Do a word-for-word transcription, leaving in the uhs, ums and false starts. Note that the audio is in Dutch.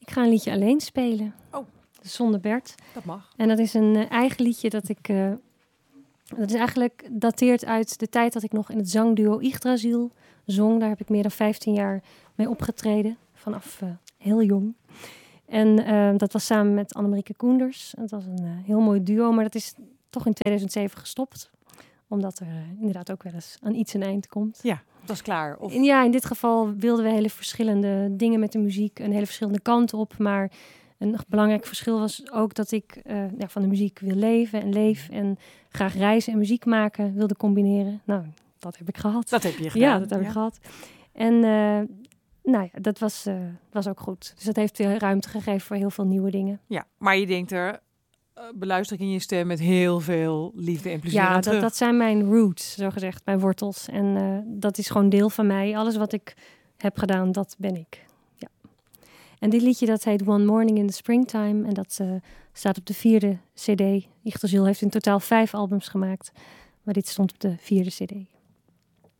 Ik ga een liedje alleen spelen. Oh. Zonder Bert. Dat mag. En dat is een uh, eigen liedje dat ik... Uh, dat is eigenlijk dateert uit de tijd dat ik nog in het zangduo Yggdrasil zong. Daar heb ik meer dan vijftien jaar mee opgetreden. Vanaf uh, heel jong. En uh, dat was samen met Annemarieke Koenders. Het was een uh, heel mooi duo, maar dat is toch in tweeduizend zeven gestopt. Omdat er uh, inderdaad ook wel eens aan iets een eind komt. Ja, dat is klaar. Of... Ja, in dit geval wilden we hele verschillende dingen met de muziek. Een hele verschillende kant op. Maar een belangrijk verschil was ook dat ik uh, ja, van de muziek wil leven en leef. En graag reizen en muziek maken wilde combineren. Nou, dat heb ik gehad. Dat heb je gedaan. Ja, dat heb ja. ik gehad. En uh, nou ja, dat was, uh, was ook goed. Dus dat heeft weer ruimte gegeven voor heel veel nieuwe dingen. Ja, maar je denkt er... beluister ik in je stem met heel veel liefde en plezier ja, aan terug. Ja, dat, dat zijn mijn roots, zo gezegd, mijn wortels. En uh, dat is gewoon deel van mij. Alles wat ik heb gedaan, dat ben ik. Ja. En dit liedje, dat heet One Morning in the Springtime. En dat uh, staat op de vierde cd. Yggdrasil heeft in totaal vijf albums gemaakt. Maar dit stond op de vierde cd.